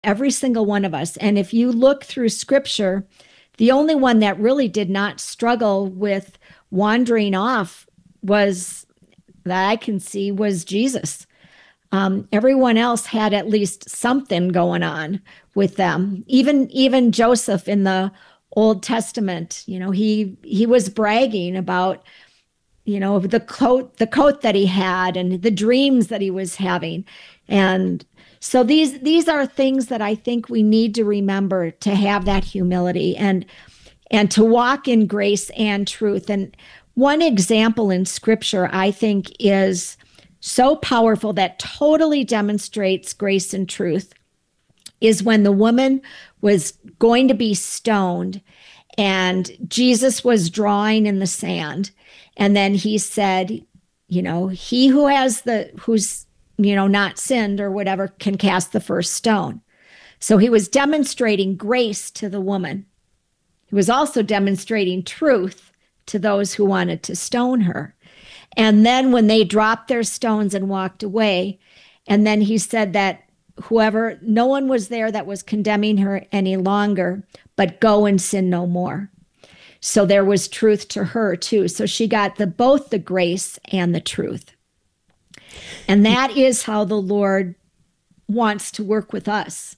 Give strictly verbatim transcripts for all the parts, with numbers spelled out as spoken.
every single one of us. And if you look through scripture, the only one that really did not struggle with wandering off was, that I can see, was Jesus. Um, everyone else had at least something going on with them. Even even Joseph in the Old Testament, you know, he he was bragging about, you know, the coat the coat that he had and the dreams that he was having. And so these these are things that I think we need to remember, to have that humility and and to walk in grace and truth. And one example in scripture I think is so powerful, that totally demonstrates grace and truth, is when the woman was going to be stoned and Jesus was drawing in the sand. And then he said, you know, he who has the, who's, you know, not sinned or whatever, can cast the first stone. So he was demonstrating grace to the woman. He was also demonstrating truth to those who wanted to stone her. And then when they dropped their stones and walked away, and then he said that whoever, no one was there that was condemning her any longer, but go and sin no more. So there was truth to her too. So she got the both the grace and the truth. And that is how the Lord wants to work with us.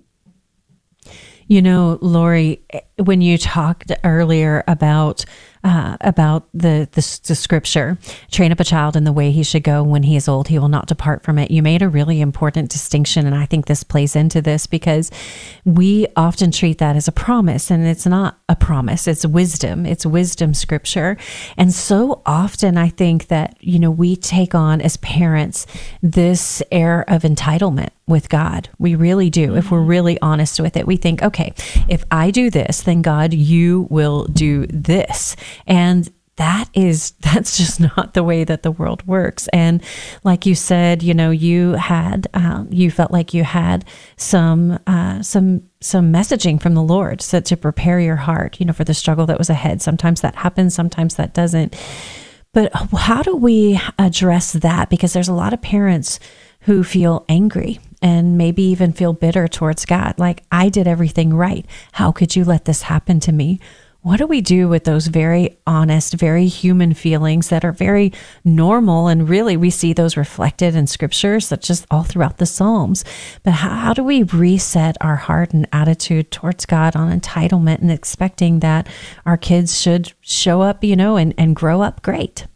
You know, Lori, when you talked earlier about uh, about the, the the scripture, train up a child in the way he should go. When he is old, he will not depart from it. You made a really important distinction, and I think this plays into this, because we often treat that as a promise, and it's not a promise. It's wisdom. It's wisdom scripture. And so often I think that, you know, we take on as parents this air of entitlement with God. We really do. Mm-hmm. If we're really honest with it, we think, okay, if I do this, then God, you will do this. And that is, that's just not the way that the world works. And like you said, you know, you had, um, you felt like you had some, uh, some, some messaging from the Lord, so to prepare your heart, you know, for the struggle that was ahead. Sometimes that happens, sometimes that doesn't. But how do we address that? Because there's a lot of parents who feel angry and maybe even feel bitter towards God. Like, I did everything right. How could you let this happen to me? What do we do with those very honest, very human feelings that are very normal? And really, we see those reflected in scriptures, such as all throughout the Psalms. But how, how do we reset our heart and attitude towards God on entitlement and expecting that our kids should show up, you know, and, and grow up great?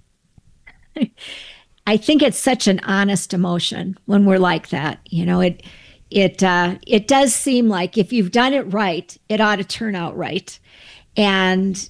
I think it's such an honest emotion when we're like that. You know, it it uh, it does seem like if you've done it right, it ought to turn out right. And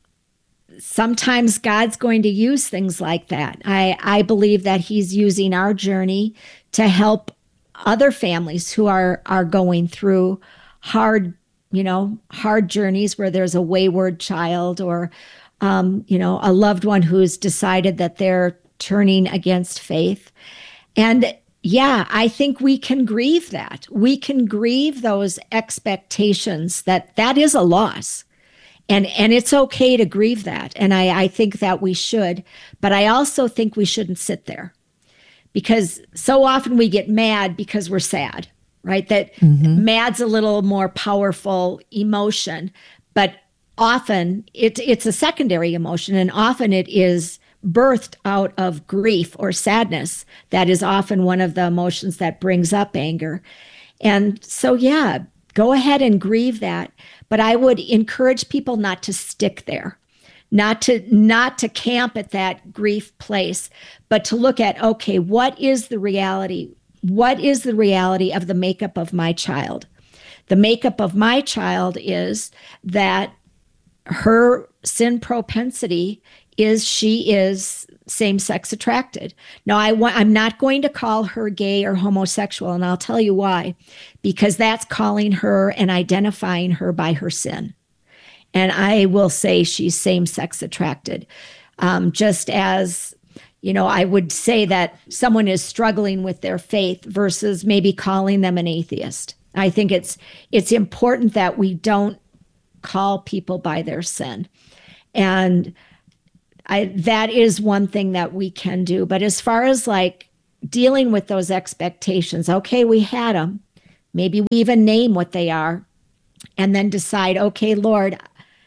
sometimes God's going to use things like that. I, I believe that he's using our journey to help other families who are are going through hard, you know, hard journeys where there's a wayward child or, um, you know, a loved one who's decided that they're turning against faith. And yeah, I think we can grieve that. We can grieve those expectations that that is a loss. And and it's okay to grieve that. And I, I think that we should. But I also think we shouldn't sit there, because so often we get mad because we're sad, right? That mm-hmm. Mad's a little more powerful emotion, but often it, it's a secondary emotion, and often it is birthed out of grief or sadness. That is often one of the emotions that brings up anger. And so, yeah, go ahead and grieve that. But I would encourage people not to stick there, not to not to camp at that grief place, but to look at, okay, what is the reality? What is the reality of the makeup of my child? The makeup of my child is that her sin propensity is she is same-sex attracted. Now, I wa- I'm not going to call her gay or homosexual, and I'll tell you why. Because that's calling her and identifying her by her sin. And I will say she's same-sex attracted. Um, just as, you know, I would say that someone is struggling with their faith versus maybe calling them an atheist. I think it's it's important that we don't call people by their sin. And I, that is one thing that we can do. But as far as like dealing with those expectations, okay, we had them. Maybe we even name what they are and then decide, okay, Lord,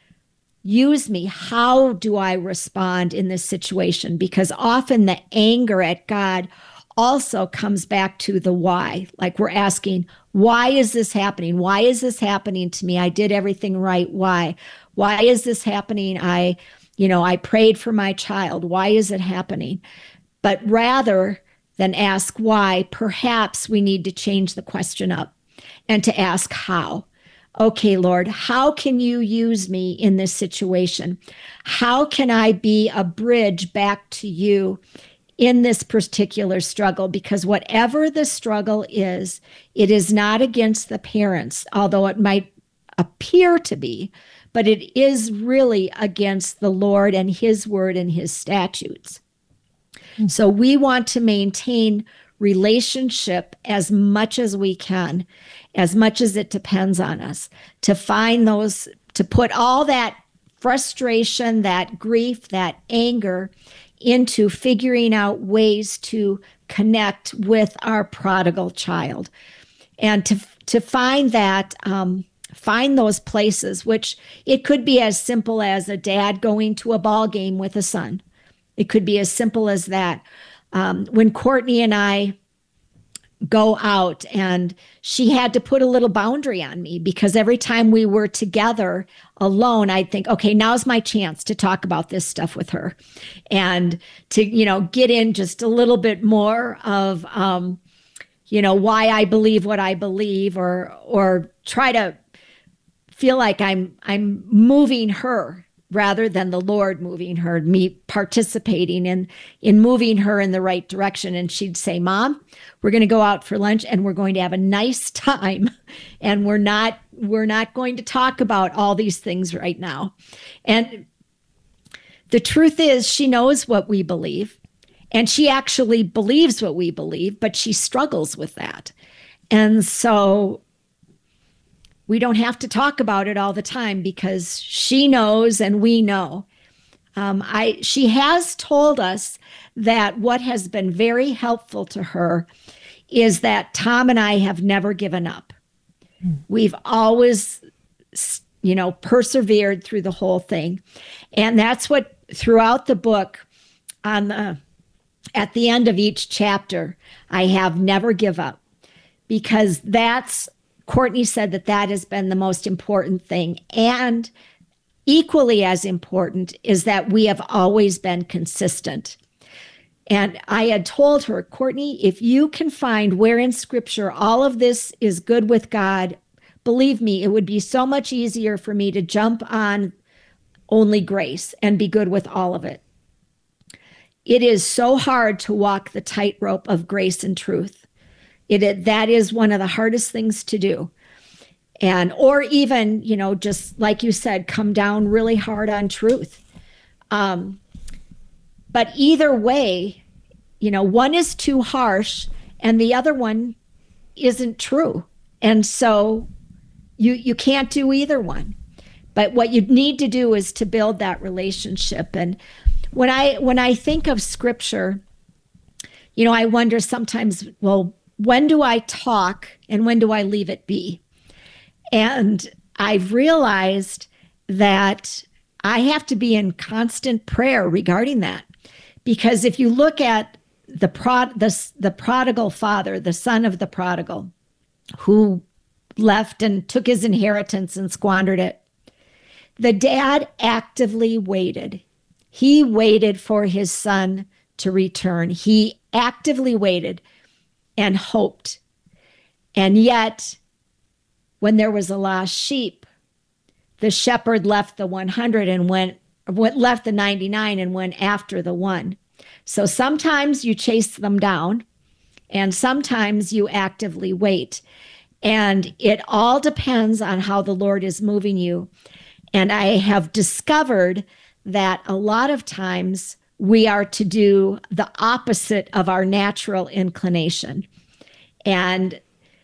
use me. How do I respond in this situation? Because often the anger at God also comes back to the why. Like we're asking, why is this happening? Why is this happening to me? I did everything right. Why? Why is this happening? I, you know, I prayed for my child. Why is it happening? But rather than ask why, perhaps we need to change the question up and to ask how. Okay, Lord, how can you use me in this situation? How can I be a bridge back to you in this particular struggle? Because whatever the struggle is, it is not against the parents, although it might appear to be, but it is really against the Lord and his word and his statutes. Mm-hmm. So we want to maintain relationship as much as we can, as much as it depends on us, to find those, to put all that frustration, that grief, that anger into figuring out ways to connect with our prodigal child, and to to find that um, find those places, which it could be as simple as a dad going to a ball game with a son. It could be as simple as that. Um, when Courtney and I go out, and she had to put a little boundary on me, because every time we were together alone, I'd think, okay, now's my chance to talk about this stuff with her, and to, you know, get in just a little bit more of, um, you know, why I believe what I believe, or, or try to feel like I'm, I'm moving her rather than the Lord moving her, me participating in, in moving her in the right direction. And she'd say, Mom, we're going to go out for lunch and we're going to have a nice time. And we're not, we're not going to talk about all these things right now. And the truth is, she knows what we believe, and she actually believes what we believe, but she struggles with that. And so we don't have to talk about it all the time, because she knows and we know. Um, I she has told us that what has been very helpful to her is that Tom and I have never given up. Mm. We've always, you know, persevered through the whole thing. And that's what, throughout the book, on the at the end of each chapter, I have never give up, because that's, Courtney said that that has been the most important thing. And equally as important is that we have always been consistent. And I had told her, Courtney, if you can find where in Scripture all of this is good with God, believe me, it would be so much easier for me to jump on only grace and be good with all of it. It is so hard to walk the tightrope of grace and truth. It, that is one of the hardest things to do. And, or even, you know, just like you said, come down really hard on truth. Um, but either way, you know, one is too harsh and the other one isn't true. And so you, you can't do either one. But what you need to do is to build that relationship. And when I, when I think of Scripture, you know, I wonder sometimes, well, when do I talk and when do I leave it be? And I've realized that I have to be in constant prayer regarding that. Because if you look at the, prod, the, the prodigal father, the son of the prodigal, who left and took his inheritance and squandered it, the dad actively waited. He waited for his son to return. He actively waited and hoped. And yet, when there was a lost sheep, the shepherd left the one hundred and went, went left the ninety-nine and went after the one. So sometimes you chase them down, and sometimes you actively wait. And it all depends on how the Lord is moving you. And I have discovered that a lot of times we are to do the opposite of our natural inclination and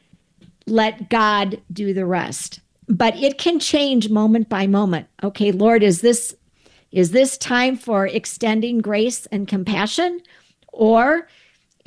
let God do the rest. But it can change moment by moment. Okay, Lord, is this is this time for extending grace and compassion? Or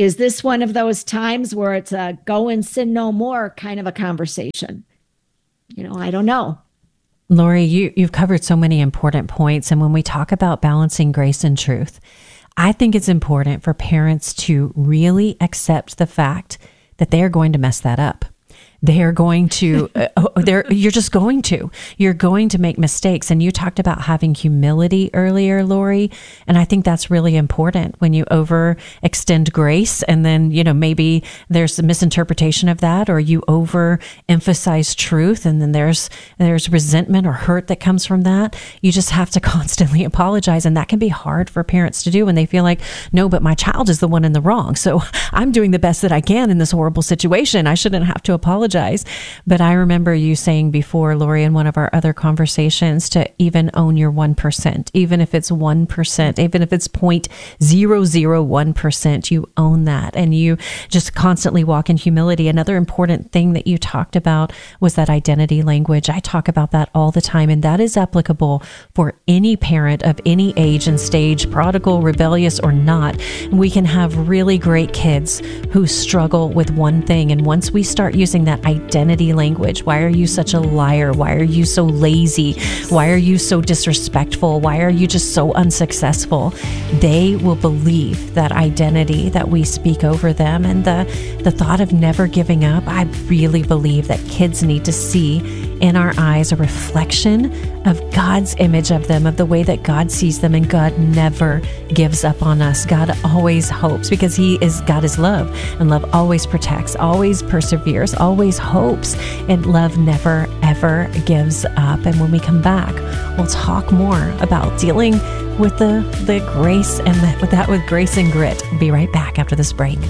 is this one of those times where it's a go and sin no more kind of a conversation? You know, I don't know. Lori, you, you've covered so many important points. And when we talk about balancing grace and truth, I think it's important for parents to really accept the fact that they are going to mess that up. They are going to, uh, they're, you're just going to, you're going to make mistakes. And you talked about having humility earlier, Lori. And I think that's really important when you overextend grace. And then, you know, maybe there's a misinterpretation of that, or you overemphasize truth. And then there's, there's resentment or hurt that comes from that. You just have to constantly apologize. And that can be hard for parents to do when they feel like, no, but my child is the one in the wrong. So I'm doing the best that I can in this horrible situation. I shouldn't have to apologize. But I remember you saying before, Lori, in one of our other conversations, to even own your one percent, even if it's one percent, even if it's zero point zero zero one percent, you own that. And you just constantly walk in humility. Another important thing that you talked about was that identity language. I talk about that all the time, and that is applicable for any parent of any age and stage, prodigal, rebellious, or not. We can have really great kids who struggle with one thing. And once we start using that identity language, why are you such a liar? Why are you so lazy? Why are you so disrespectful? Why are you just so unsuccessful? They will believe that identity that we speak over them. And the, the thought of never giving up, I really believe that kids need to see in our eyes a reflection of God's image of them, of the way that God sees them. And God never gives up on us. God always hopes, because He is, God is love, and love always protects, always perseveres, always hopes, and love never, ever gives up. And when we come back, we'll talk more about dealing with the, the grace and the, with that with grace and grit. We'll be right back after this break.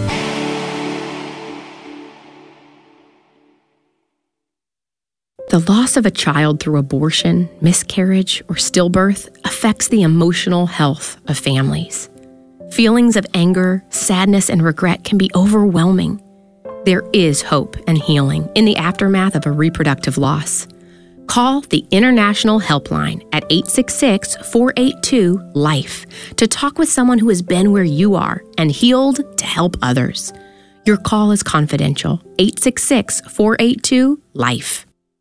The loss of a child through abortion, miscarriage, or stillbirth affects the emotional health of families. Feelings of anger, sadness, and regret can be overwhelming. There is hope and healing in the aftermath of a reproductive loss. Call the International Helpline at eight six six, four eight two, LIFE to talk with someone who has been where you are and healed to help others. Your call is confidential. eight six six, four eight two, LIFE.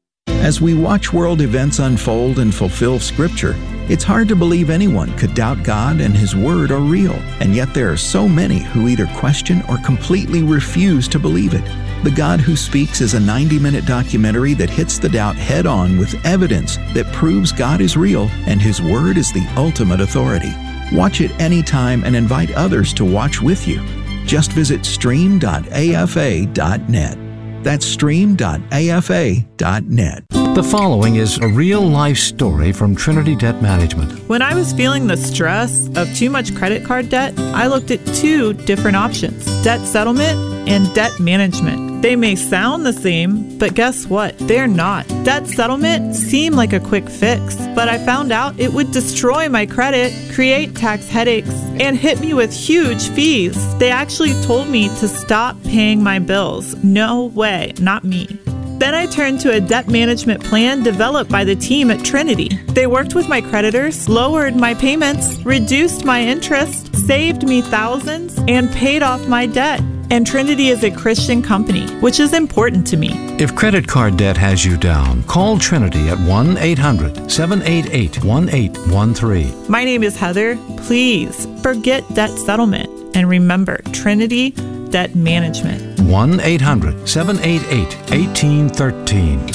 As we watch world events unfold and fulfill Scripture, it's hard to believe anyone could doubt God and His Word are real, and yet there are so many who either question or completely refuse to believe it. The God Who Speaks is a ninety-minute documentary that hits the doubt head-on with evidence that proves God is real and His Word is the ultimate authority. Watch it anytime and invite others to watch with you. Just visit stream dot a f a dot net. That's stream dot a f a dot net. The following is a real-life story from Trinity Debt Management. When I was feeling the stress of too much credit card debt, I looked at two different options: debt settlement and debt management. They may sound the same, but guess what? They're not. Debt settlement seemed like a quick fix, but I found out it would destroy my credit, create tax headaches, and hit me with huge fees. They actually told me to stop paying my bills. No way, not me. Then I turned to a debt management plan developed by the team at Trinity. They worked with my creditors, lowered my payments, reduced my interest, saved me thousands, and paid off my debt. And Trinity is a Christian company, which is important to me. If credit card debt has you down, call Trinity at one eight hundred, seven eight eight, one eight one three. My name is Heather. Please forget debt settlement and remember Trinity Debt Management. one eight hundred, seven eight eight, one eight one three.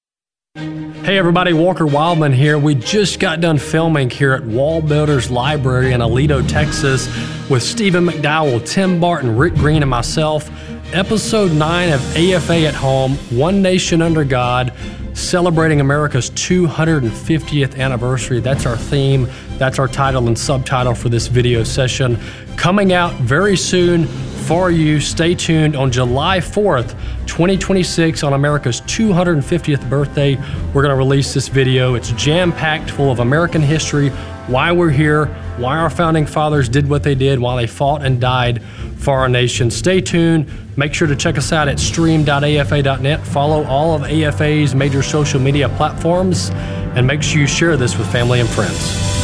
Hey everybody, Walker Wildman here. We just got done filming here at Wall Builders Library in Aledo, Texas with Stephen McDowell, Tim Barton, Rick Green, and myself. Episode nine of A F A at Home, One Nation Under God, celebrating America's two hundred fiftieth anniversary. That's our theme. That's our title and subtitle for this video session. Coming out very soon for you. Stay tuned on July fourth, twenty twenty-six, on America's two hundred fiftieth birthday. We're going to release this video. It's jam-packed full of American history, why we're here, why our founding fathers did what they did, why they fought and died for our nation. Stay tuned. Make sure to check us out at stream dot a f a dot net. Follow all of A F A's major social media platforms, and make sure you share this with family and friends.